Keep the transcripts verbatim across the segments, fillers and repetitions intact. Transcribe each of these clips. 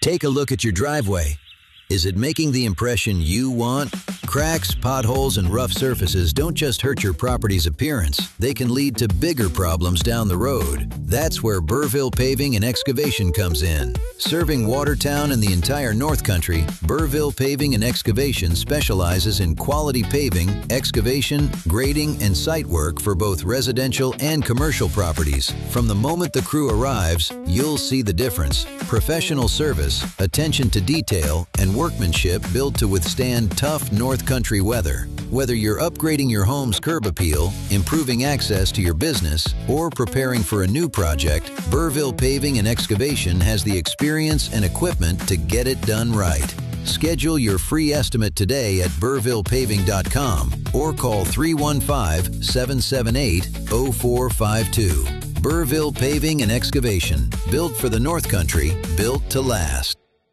Take a look at your driveway. Is it making the impression you want? Cracks, potholes, and rough surfaces don't just hurt your property's appearance. They can lead to bigger problems down the road. That's where Burville Paving and Excavation comes in. Serving Watertown and the entire North Country, Burville Paving and Excavation specializes in quality paving, excavation, grading, and site work for both residential and commercial properties. From the moment the crew arrives, you'll see the difference. Professional service, attention to detail, and workmanship built to withstand tough North Country weather. Whether you're upgrading your home's curb appeal, improving access to your business, or preparing for a new project, Burville Paving and Excavation has the experience and equipment to get it done right. Schedule your free estimate today at burville paving dot com or call three one five, seven seven eight, zero four five two. Burville Paving and Excavation, built for the North Country, built to last.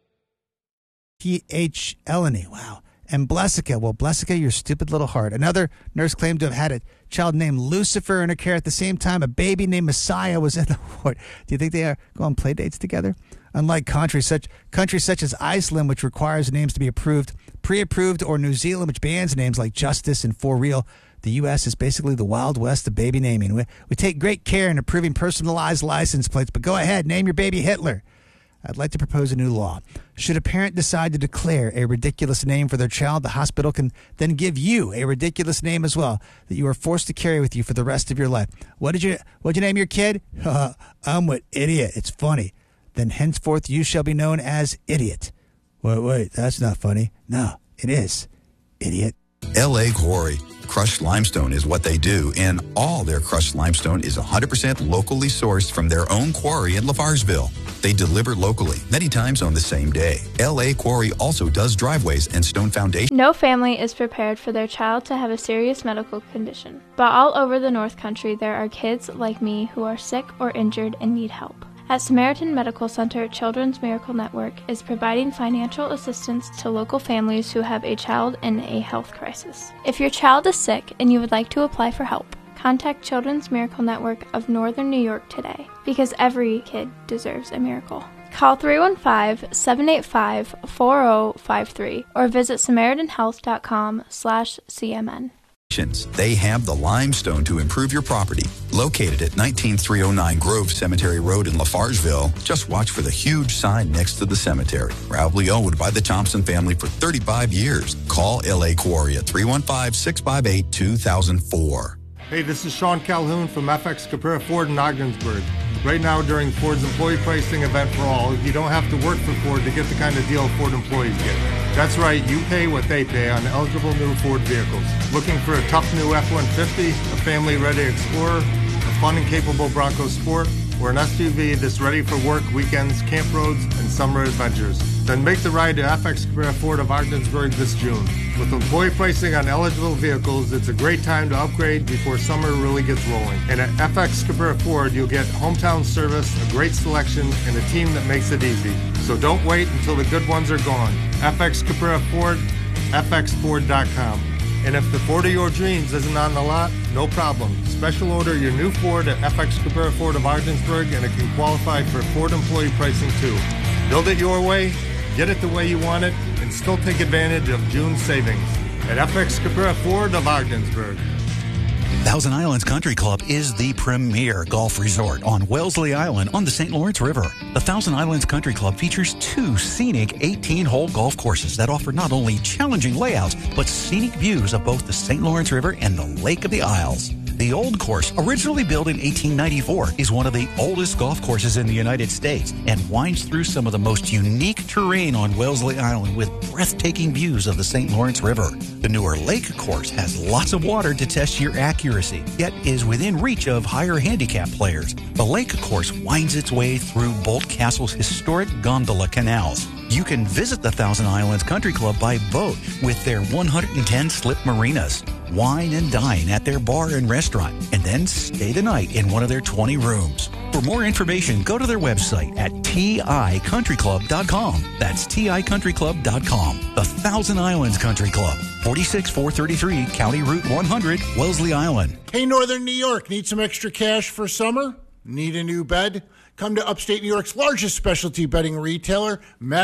P H. Eleni, wow. And Blessica, well, Blessica, your stupid little heart. Another nurse claimed to have had a child named Lucifer in her care. At the same time, a baby named Messiah was in the ward. Do you think they are, go on play dates together? Unlike countries such, countries such as Iceland, which requires names to be approved, pre-approved, or New Zealand, which bans names like Justice and For Real, the U S is basically the Wild West of baby naming. We, we take great care in approving personalized license plates, but go ahead, name your baby Hitler. I'd like to propose a new law. Should a parent decide to declare a ridiculous name for their child, the hospital can then give you a ridiculous name as well that you are forced to carry with you for the rest of your life. What did you what did you name your kid? Uh, I'm with idiot. It's funny. Then henceforth you shall be known as idiot. Wait, wait, that's not funny. No, it is. Idiot. L A Quarry. Crushed limestone is what they do, and all their crushed limestone is one hundred percent locally sourced from their own quarry in Lafarsville. They deliver locally, many times on the same day. L A Quarry also does driveways and stone foundation. No family is prepared for their child to have a serious medical condition. But all over the North Country, there are kids like me who are sick or injured and need help. At Samaritan Medical Center, Children's Miracle Network is providing financial assistance to local families who have a child in a health crisis. If your child is sick and you would like to apply for help, contact Children's Miracle Network of Northern New York today, because every kid deserves a miracle. Call three one five, seven eight five, four zero five three or visit samaritan health dot com slash C M N. They have the limestone to improve your property. Located at nineteen three oh nine Grove Cemetery Road in Lafargeville, just watch for the huge sign next to the cemetery. Proudly owned by the Thompson family for thirty-five years. Call L A Quarry at three one five, six five eight, two thousand four. Hey, this is Sean Calhoun from F X Caprera Ford in Ogdensburg. Right now, during Ford's employee pricing event for all, you don't have to work for Ford to get the kind of deal Ford employees get. That's right, you pay what they pay on eligible new Ford vehicles. Looking for a tough new F one fifty, a family-ready Explorer, a fun and capable Bronco Sport, or an S U V that's ready for work, weekends, camp roads, and summer adventures? Then make the ride to F X Caprera Ford of Ogdensburg this June. With employee pricing on eligible vehicles, it's a great time to upgrade before summer really gets rolling. And at F X Caprera Ford, you'll get hometown service, a great selection, and a team that makes it easy. So don't wait until the good ones are gone. F X Caprera Ford, F X Ford dot com. And if the Ford of your dreams isn't on the lot, no problem. Special order your new Ford at F X Caprera Ford of Ogdensburg, and it can qualify for Ford employee pricing too. Build it your way, get it the way you want it, and still take advantage of June's savings at F X Caprera Ford of Ogdensburg. Thousand Islands Country Club is the premier golf resort on Wellesley Island on the Saint Lawrence River. The Thousand Islands Country Club features two scenic eighteen-hole golf courses that offer not only challenging layouts, but scenic views of both the Saint Lawrence River and the Lake of the Isles. The Old Course, originally built in eighteen ninety-four, is one of the oldest golf courses in the United States and winds through some of the most unique terrain on Wellesley Island with breathtaking views of the Saint Lawrence River. The newer Lake Course has lots of water to test your accuracy, yet is within reach of higher handicap players. The Lake Course winds its way through Bolt Castle's historic gondola canals. You can visit the Thousand Islands Country Club by boat with their one hundred ten slip marinas. Wine and dine at their bar and restaurant, and then stay the night in one of their twenty rooms. For more information, go to their website at T I country club dot com. That's T I country club dot com. The Thousand Islands Country Club, forty-six four thirty-three County Route one hundred, Wellesley Island. Hey, Northern New York, need some extra cash for summer? Need a new bed? Come to upstate New York's largest specialty bedding retailer,